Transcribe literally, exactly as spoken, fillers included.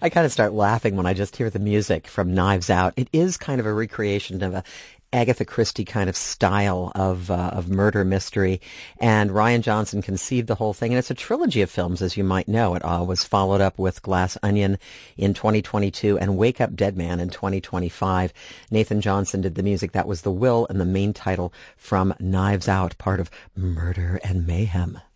I kind of start laughing when I just hear the music from Knives Out. It is kind of a recreation of a Agatha Christie kind of style of uh, of murder mystery, and Rian Johnson conceived the whole thing, and it's a trilogy of films, as you might know. It uh, was followed up with Glass Onion in twenty twenty-two and Wake Up Dead Man in twenty twenty-five. Nathan Johnson did the music. That was The Will and the main title from Knives Out, part of Murder and Mayhem.